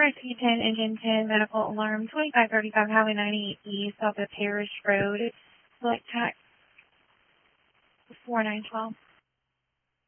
RC-10, Engine 10, Medical Alarm, 2535 Highway 98 East off of Parish Road. Select TAC 4912.